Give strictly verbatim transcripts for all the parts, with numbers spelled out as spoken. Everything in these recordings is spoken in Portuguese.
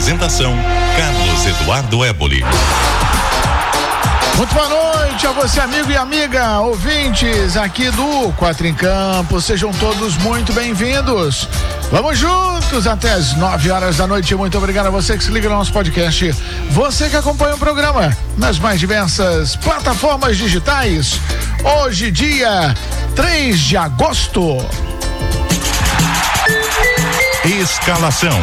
Apresentação: Carlos Eduardo Éboli. Muito boa noite a você, amigo e amiga, ouvintes aqui do Quatro em Campo. Sejam todos muito bem-vindos. Vamos juntos até as nove horas da noite. Muito obrigado a você que se liga no nosso podcast. Você que acompanha o programa nas mais diversas plataformas digitais. Hoje, dia três de agosto. Escalação: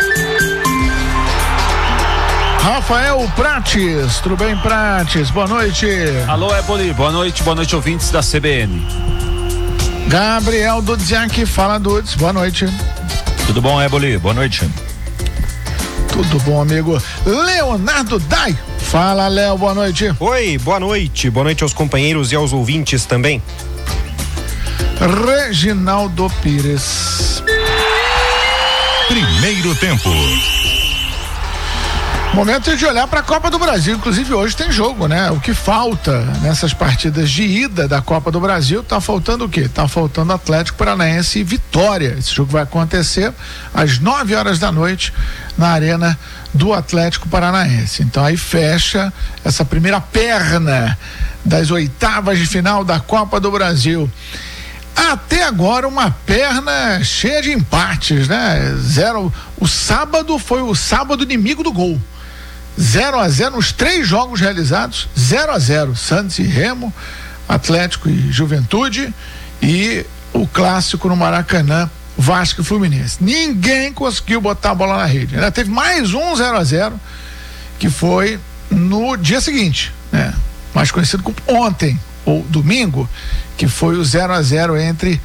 Rafael Prates, tudo bem, Prates? Boa noite. Alô, Éboli, boa noite, boa noite, ouvintes da C B N. Gabriel Dudziak, fala, Dudes, boa noite. Tudo bom, Éboli? Boa noite. Tudo bom, amigo. Leonardo Dai, fala, Léo, boa noite. Oi, boa noite, boa noite aos companheiros e aos ouvintes também. Reginaldo Pires. Primeiro tempo. Momento de olhar para a Copa do Brasil. Inclusive hoje tem jogo, né? O que falta nessas partidas de ida da Copa do Brasil, tá faltando o quê? Tá faltando Atlético Paranaense e Vitória. Esse jogo vai acontecer às nove horas da noite na Arena do Atlético Paranaense. Então aí fecha essa primeira perna das oitavas de final da Copa do Brasil. Até agora uma perna cheia de empates, né? Zero. O sábado foi o sábado inimigo do gol. zero a zero nos três jogos realizados, zero a zero. Santos e Remo, Atlético e Juventude, e o clássico no Maracanã, Vasco e Fluminense. Ninguém conseguiu botar a bola na rede. Ainda teve mais um zero a zero, que foi no dia seguinte, né? Mais conhecido como ontem, ou domingo, que foi o zero a zero entre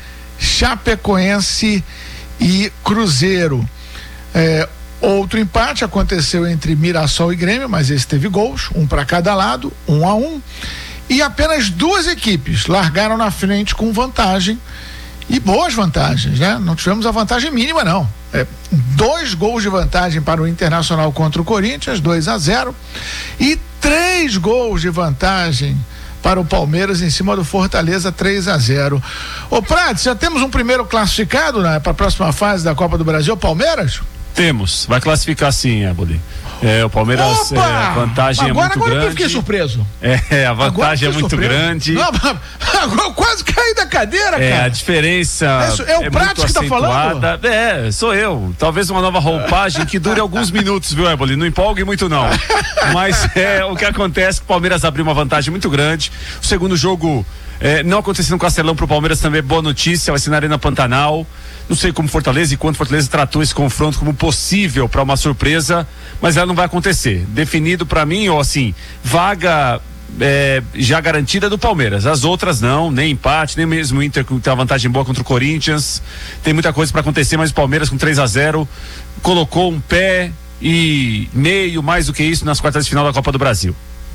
Chapecoense e Cruzeiro. É, outro empate aconteceu entre Mirassol e Grêmio, mas esse teve gols, um para cada lado, um a um, e apenas duas equipes largaram na frente com vantagem, e boas vantagens, né? Não tivemos a vantagem mínima, não. É, dois gols de vantagem para o Internacional contra o Corinthians, dois a zero, e três gols de vantagem para o Palmeiras em cima do Fortaleza, três a zero. Ô Prates, já temos um primeiro classificado, né, para a próxima fase da Copa do Brasil, Palmeiras? Temos, vai classificar sim, Éboli. É, o Palmeiras, é, a vantagem agora, é muito agora grande. Eu fiquei surpreso. É, a vantagem é muito surpreso. grande. Não, agora eu quase caí da cadeira, é, cara. A diferença é, é o é Prates que tá falando? É, sou eu. Talvez uma nova roupagem que dure alguns minutos, viu, Éboli? Não empolgue muito, não. Mas é, o que acontece é que o Palmeiras abriu uma vantagem muito grande. O segundo jogo é, não acontecendo no Castelão pro Palmeiras também é boa notícia, vai ser na Arena Pantanal. Não sei como Fortaleza e quanto Fortaleza tratou esse confronto como possível para uma surpresa, mas ela não vai acontecer. Definido para mim, ou assim, vaga é, já garantida do Palmeiras. As outras não, nem empate, nem mesmo o Inter que tem uma vantagem boa contra o Corinthians. Tem muita coisa para acontecer, mas o Palmeiras com três a zero colocou um pé e meio, mais do que isso, nas quartas de final da Copa do Brasil.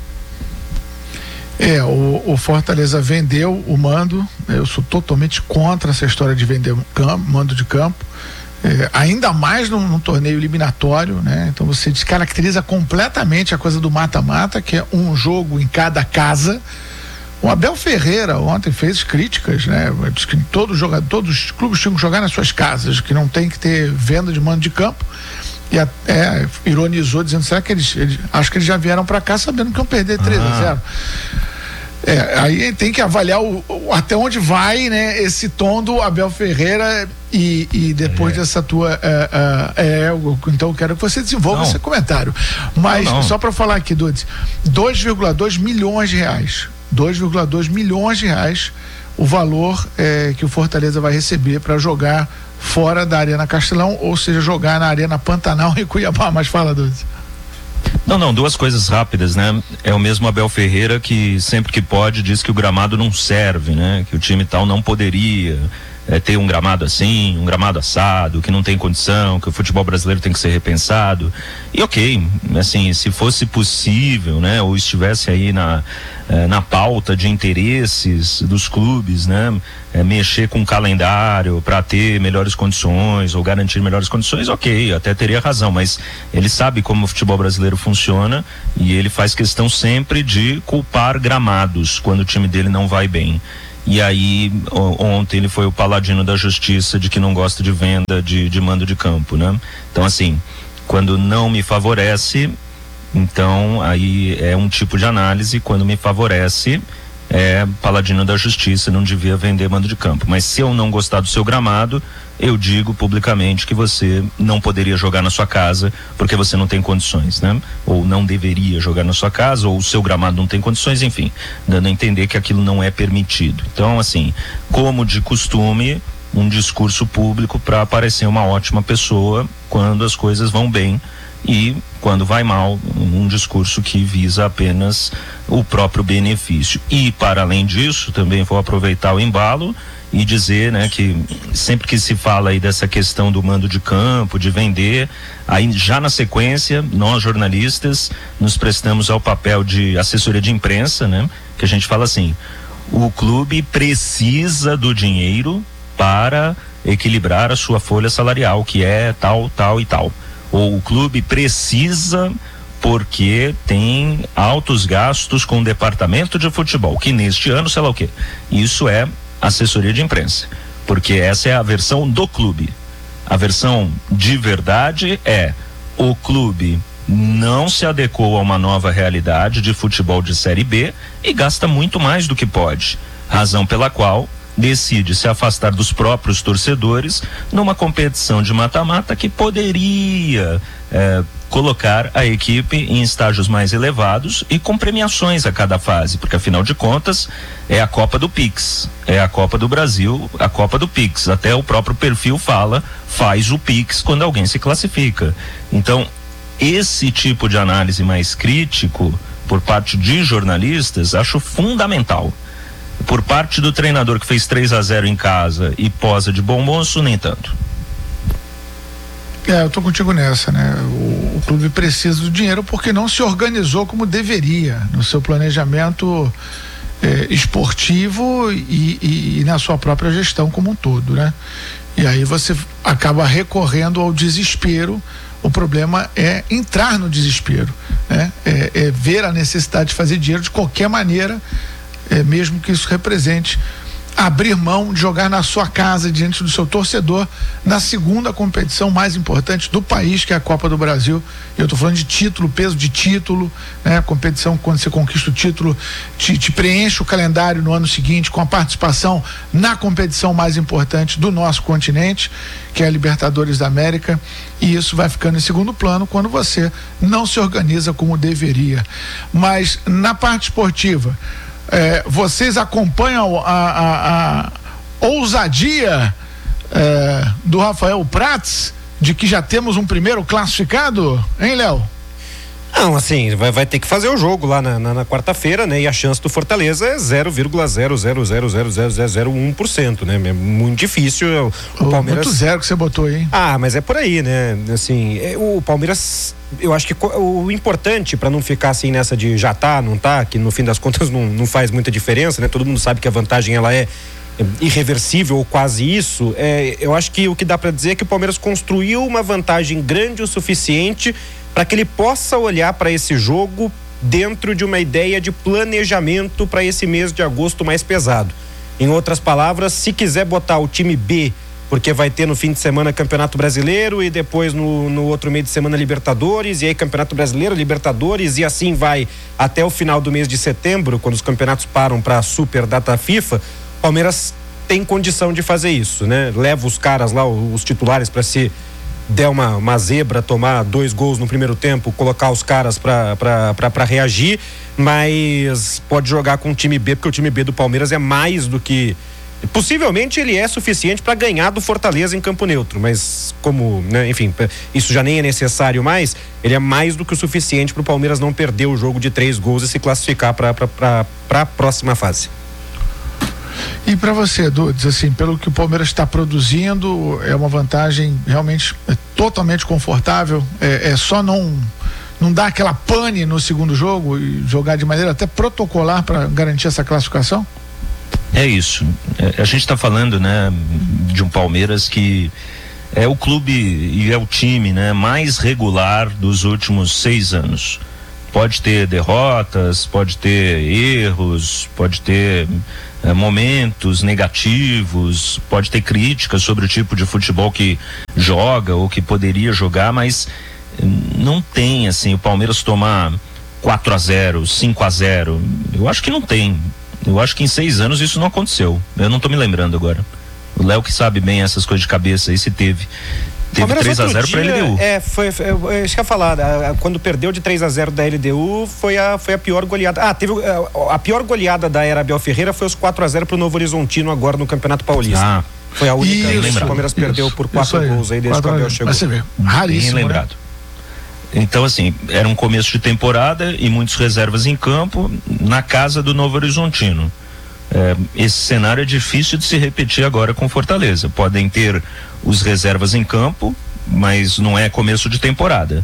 É, o, o Fortaleza vendeu o mando. Eu sou totalmente contra essa história de vender um campo, mando de campo, é, ainda mais num, num torneio eliminatório, né? Então você descaracteriza completamente a coisa do mata-mata, que é um jogo em cada casa. O Abel Ferreira ontem fez críticas, né? Diz que todo jogador, todos os clubes tinham que jogar nas suas casas, que não tem que ter venda de mando de campo. E até ironizou, dizendo, será que eles, eles acho que eles já vieram para cá sabendo que iam perder três a zero. É, aí tem que avaliar o, o, até onde vai, né, esse tom do Abel Ferreira e, e depois é. dessa tua é, é, é, eu, então eu quero que você desenvolva não. esse comentário, mas não, não. só para falar aqui, Dudes, dois vírgula dois milhões de reais dois vírgula dois milhões de reais o valor é, que o Fortaleza vai receber para jogar fora da Arena Castelão, ou seja, jogar na Arena Pantanal em Cuiabá. Mas fala, Dudes. Não, não, duas coisas rápidas, né? É o mesmo Abel Ferreira que sempre que pode diz que o gramado não serve, né? Que o time tal não poderia é, ter um gramado assim, um gramado assado, que não tem condição, que o futebol brasileiro tem que ser repensado. E ok, assim, se fosse possível, né? Ou estivesse aí na, é, na pauta de interesses dos clubes, né? É, mexer com o calendário para ter melhores condições ou garantir melhores condições, ok, até teria razão, mas ele sabe como o futebol brasileiro funciona e ele faz questão sempre de culpar gramados quando o time dele não vai bem. E aí, ontem ele foi o paladino da justiça de que não gosta de venda de, de mando de campo, né? Então, assim, Quando não me favorece, então aí é um tipo de análise. Quando me favorece, é paladino da justiça, não devia vender mando de campo. Mas se eu não gostar do seu gramado, eu digo publicamente que você não poderia jogar na sua casa porque você não tem condições, né? Ou não deveria jogar na sua casa, ou o seu gramado não tem condições, enfim, dando a entender que aquilo não é permitido. Então, assim, como de costume, um discurso público para parecer uma ótima pessoa quando as coisas vão bem, e quando vai mal, um discurso que visa apenas o próprio benefício. E para além disso, também vou aproveitar o embalo e dizer, né, que sempre que se fala aí dessa questão do mando de campo, de vender, aí já na sequência, nós jornalistas nos prestamos ao papel de assessoria de imprensa, né, que a gente fala assim: o clube precisa do dinheiro para equilibrar a sua folha salarial, que é tal, tal e tal. Ou o clube precisa porque tem altos gastos com o departamento de futebol, que neste ano, sei lá o quê. Isso é assessoria de imprensa, porque essa é a versão do clube. A versão de verdade é: o clube não se adequou a uma nova realidade de futebol de Série B e gasta muito mais do que pode, razão pela qual decide se afastar dos próprios torcedores numa competição de mata-mata que poderia é, colocar a equipe em estágios mais elevados e com premiações a cada fase, porque afinal de contas é a Copa do Pix, é a Copa do Brasil, a Copa do Pix. Até o próprio perfil fala, faz o Pix quando alguém se classifica. Então, esse tipo de análise mais crítico por parte de jornalistas, acho fundamental. Por parte do treinador que fez três a zero em casa e posa de bom moço, nem tanto. É, eu tô contigo nessa, né? O, o clube precisa do dinheiro porque não se organizou como deveria no seu planejamento é, esportivo e, e, e na sua própria gestão como um todo, né? E aí você acaba recorrendo ao desespero. O problema é entrar no desespero, né? É, é ver a necessidade de fazer dinheiro de qualquer maneira, é, mesmo que isso represente abrir mão de jogar na sua casa diante do seu torcedor na segunda competição mais importante do país, que é a Copa do Brasil. Eu estou falando de título, peso de título, né? Competição, quando você conquista o título, te, te preenche o calendário no ano seguinte com a participação na competição mais importante do nosso continente, que é a Libertadores da América, e isso vai ficando em segundo plano quando você não se organiza como deveria. Mas na parte esportiva, É, vocês acompanham a, a, a ousadia é, do Rafael Prats de que já temos um primeiro classificado, hein, Léo? Não, assim, vai, vai ter que fazer o jogo lá na, na, na quarta-feira, né? E a chance do Fortaleza é zero vírgula zero zero zero zero zero zero zero um por cento, né? É muito difícil. O, o Palmeiras... Muito zero que você botou aí. Ah, mas é por aí, né? Assim, é, o Palmeiras, eu acho que o importante, para não ficar assim nessa de já tá, não tá, que no fim das contas não, não faz muita diferença, né? Todo mundo sabe que a vantagem ela é irreversível ou quase isso. É, eu acho que o que dá para dizer é que o Palmeiras construiu uma vantagem grande o suficiente para que ele possa olhar para esse jogo dentro de uma ideia de planejamento para esse mês de agosto mais pesado. Em outras palavras, se quiser botar o time B, porque vai ter no fim de semana Campeonato Brasileiro e depois no, no outro meio de semana Libertadores, e aí Campeonato Brasileiro, Libertadores, e assim vai até o final do mês de setembro, quando os campeonatos param para a super data FIFA, Palmeiras tem condição de fazer isso, né? Leva os caras lá, os titulares, para se der uma, uma zebra, tomar dois gols no primeiro tempo, colocar os caras para reagir, mas pode jogar com o time B, porque o time B do Palmeiras é mais do que... Possivelmente ele é suficiente para ganhar do Fortaleza em campo neutro, mas como, né, enfim, isso já nem é necessário mais, ele é mais do que o suficiente para o Palmeiras não perder o jogo de três gols e se classificar para a próxima fase. E para você, Dudes, assim, pelo que o Palmeiras está produzindo, é uma vantagem realmente é totalmente confortável, é, é só não não dar aquela pane no segundo jogo e jogar de maneira até protocolar para garantir essa classificação? É isso. É, a gente está falando, né, de um Palmeiras que é o clube e é o time, né, mais regular dos últimos seis anos. Pode ter derrotas, pode ter erros, pode ter é, momentos negativos, pode ter críticas sobre o tipo de futebol que joga ou que poderia jogar, mas não tem assim, o Palmeiras tomar quatro a zero, cinco a zero, eu acho que não tem. Eu acho que em seis anos isso não aconteceu. Eu não tô me lembrando agora. O Léo que sabe bem essas coisas de cabeça aí, se teve. Teve três a zero pra L D U. É, foi, foi eu, isso que eu ia falar, a, a, quando perdeu de três a zero da L D U, foi a, foi a pior goleada. Ah, teve a, a pior goleada da era Abel Ferreira foi os quatro a zero pro Novo Horizontino agora no Campeonato Paulista. Ah, foi a única vez que o Palmeiras isso, perdeu por quatro aí, gols aí desde que o Abel chegou. Você vê, raríssimo, bem lembrado. Né? Então, assim, era um começo de temporada e muitos reservas em campo na casa do Novo Horizontino. É, esse cenário é difícil de se repetir agora com Fortaleza. Podem ter os reservas em campo, mas não é começo de temporada.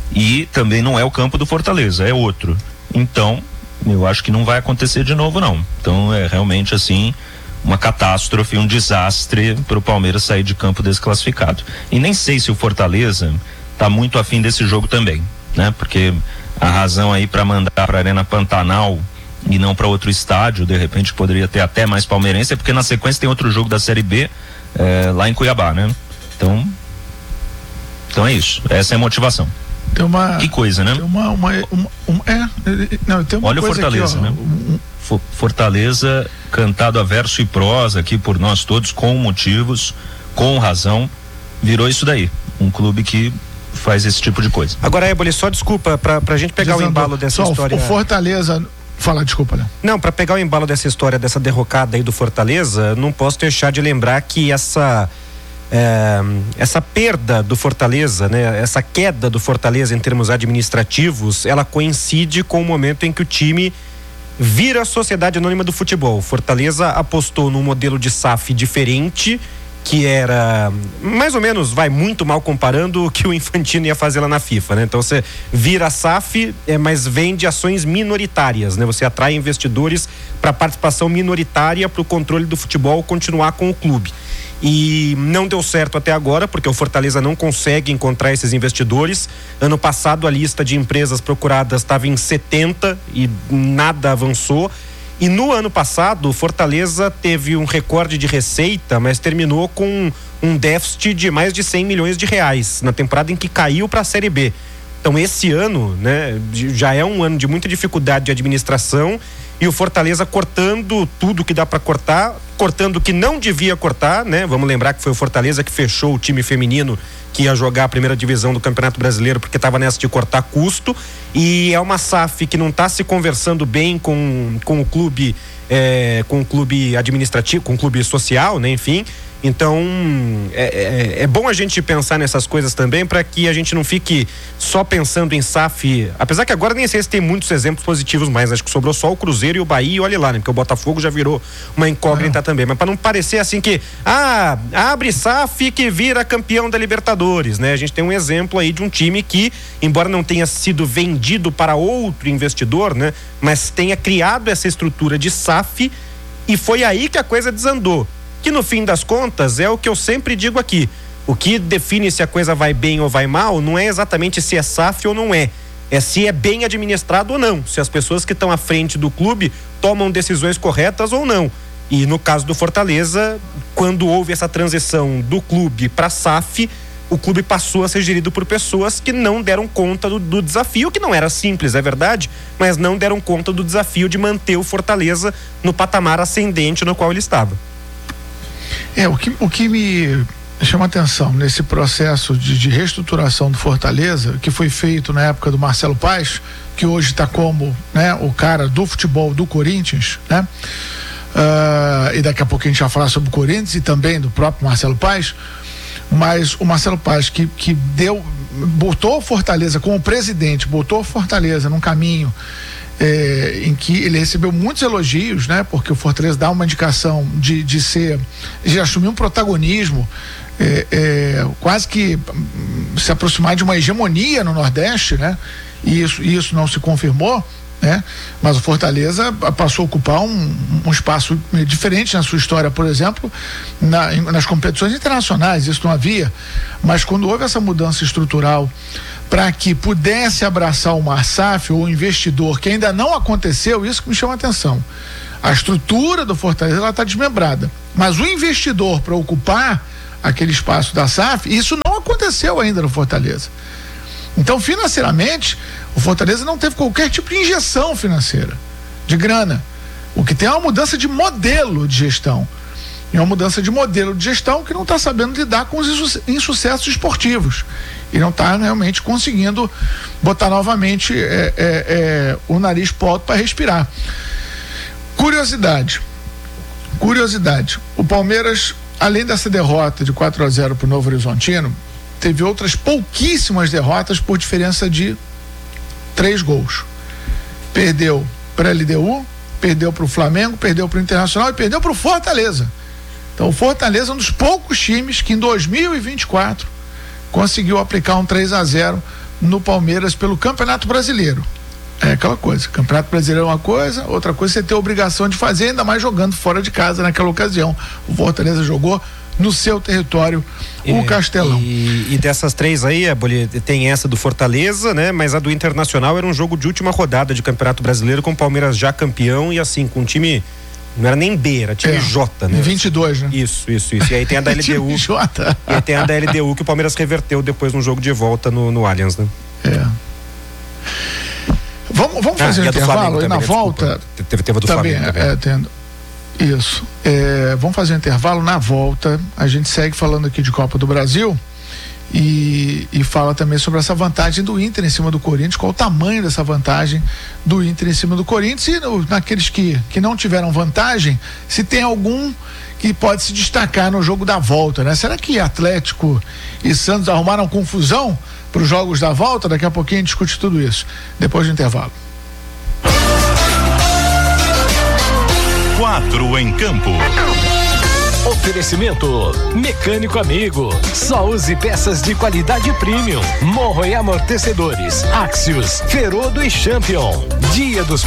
E também não é o campo do Fortaleza, é outro. Então, eu acho que não vai acontecer de novo, não. Então, é realmente assim, uma catástrofe, um desastre para o Palmeiras sair de campo desclassificado. E nem sei se o Fortaleza tá muito afim desse jogo também, né? Porque a razão aí para mandar para a Arena Pantanal e não para outro estádio, de repente poderia ter até mais palmeirense, é porque na sequência tem outro jogo da Série B é, lá em Cuiabá, né? Então, então é isso, essa é a motivação. Tem uma, que coisa, né? Tem uma, uma, uma, uma é, não, tem uma Olha coisa o Fortaleza, aqui, ó, né? um, Fortaleza cantado a verso e prosa aqui por nós todos, com motivos, com razão, virou isso daí, um clube que faz esse tipo de coisa. Agora, Éboli, só desculpa, pra, pra gente pegar Dizendo, o embalo dessa só história. O Fortaleza... Fala, desculpa, Léo. Não, para pegar o embalo dessa história, dessa derrocada aí do Fortaleza, não posso deixar de lembrar que essa é, essa perda do Fortaleza, né, essa queda do Fortaleza em termos administrativos, ela coincide com o momento em que o time vira a Sociedade Anônima do Futebol. Fortaleza apostou num modelo de S A F diferente, que era mais ou menos, vai muito mal comparando o que o Infantino ia fazer lá na FIFA, né? Então você vira a S A F, é, mas vende ações minoritárias, né? Você atrai investidores para participação minoritária para o controle do futebol continuar com o clube. E não deu certo até agora, porque o Fortaleza não consegue encontrar esses investidores. Ano passado a lista de empresas procuradas estava em setenta e nada avançou. E no ano passado, o Fortaleza teve um recorde de receita, mas terminou com um déficit de mais de cem milhões de reais, na temporada em que caiu para a Série B. Então esse ano, né, já é um ano de muita dificuldade de administração, e o Fortaleza cortando tudo que dá para cortar, cortando o que não devia cortar, né? Vamos lembrar que foi o Fortaleza que fechou o time feminino que ia jogar a primeira divisão do Campeonato Brasileiro, porque estava nessa de cortar custo, e é uma S A F que não está se conversando bem com, com o clube é, com o clube administrativo, com o clube social, né? Enfim, então é, é, é bom a gente pensar nessas coisas também, para que a gente não fique só pensando em S A F, apesar que agora nem sei se tem muitos exemplos positivos, mas acho que sobrou só o Cruzeiro e o Bahia, e olha lá, né? Porque o Botafogo já virou uma incógnita é. também, mas para não parecer assim que, ah, abre S A F que vira campeão da Libertadores, né? A gente tem um exemplo aí de um time que, embora não tenha sido vendido para outro investidor, né? Mas tenha criado essa estrutura de S A F, e foi aí que a coisa desandou. Que no fim das contas é o que eu sempre digo aqui: o que define se a coisa vai bem ou vai mal não é exatamente se é S A F ou não é, é se é bem administrado ou não, se as pessoas que estão à frente do clube tomam decisões corretas ou não. E no caso do Fortaleza, quando houve essa transição do clube para S A F, o clube passou a ser gerido por pessoas que não deram conta do, do desafio, que não era simples, é verdade, mas não deram conta do desafio de manter o Fortaleza no patamar ascendente no qual ele estava. É, o que, o que me chama atenção nesse processo de, de reestruturação do Fortaleza, que foi feito na época do Marcelo Paes, que hoje está como, né, o cara do futebol do Corinthians, né? Uh, e daqui a pouco a gente vai falar sobre o Corinthians e também do próprio Marcelo Paes, mas o Marcelo Paes que, que deu, botou Fortaleza como presidente, botou Fortaleza num caminho É, em que ele recebeu muitos elogios, né? Porque o Fortaleza dá uma indicação de, de ser, de assumir um protagonismo, é, é, quase que se aproximar de uma hegemonia no Nordeste, né? E isso, isso não se confirmou, né? Mas o Fortaleza passou a ocupar um, um espaço diferente na sua história, por exemplo, na, nas competições internacionais. Isso não havia, mas quando houve essa mudança estrutural para que pudesse abraçar uma S A F ou um investidor, que ainda não aconteceu, isso que me chama a atenção. A estrutura do Fortaleza, ela está desmembrada, mas o investidor para ocupar aquele espaço da S A F, isso não aconteceu ainda no Fortaleza. Então, financeiramente, o Fortaleza não teve qualquer tipo de injeção financeira, de grana. O que tem é uma mudança de modelo de gestão. É uma mudança de modelo de gestão que não está sabendo lidar com os insucessos esportivos. E não está realmente conseguindo botar novamente é, é, é, o nariz pro alto para respirar. Curiosidade. Curiosidade. O Palmeiras, além dessa derrota de quatro a zero para o Novo Horizontino, teve outras pouquíssimas derrotas por diferença de três gols. Perdeu para a L D U, perdeu para o Flamengo, perdeu para o Internacional e perdeu para o Fortaleza. Então o Fortaleza é um dos poucos times que em dois mil e vinte e quatro conseguiu aplicar um três a zero no Palmeiras pelo Campeonato Brasileiro. É aquela coisa, Campeonato Brasileiro é uma coisa, outra coisa é você ter a obrigação de fazer, ainda mais jogando fora de casa naquela ocasião. O Fortaleza jogou no seu território o é, Castelão. E, e dessas três aí, Eboli, tem essa do Fortaleza, né? Mas a do Internacional era um jogo de última rodada de Campeonato Brasileiro com o Palmeiras já campeão e assim, com um time, não era nem B, era time é, J, né? vinte e dois, né? Isso, isso, isso. E aí tem a da L D U. J. E aí tem a da L D U que o Palmeiras reverteu depois no jogo de volta no, no Allianz, né? É. Vamos, vamos fazer ah, um intervalo e na também, volta. Teve, teve a do também, Flamengo também. É, tendo. Isso. É, vamos fazer um intervalo. Na volta, a gente segue falando aqui de Copa do Brasil e, e fala também sobre essa vantagem do Inter em cima do Corinthians, qual o tamanho dessa vantagem do Inter em cima do Corinthians e no, naqueles que, que não tiveram vantagem, se tem algum que pode se destacar no jogo da volta, né? Será que Atlético e Santos arrumaram confusão para os jogos da volta? Daqui a pouquinho a gente discute tudo isso, depois do intervalo. Quatro em campo. Oferecimento Mecânico Amigo. Só use peças de qualidade premium. Morro e amortecedores. Axios, Ferodo e Champion. Dia dos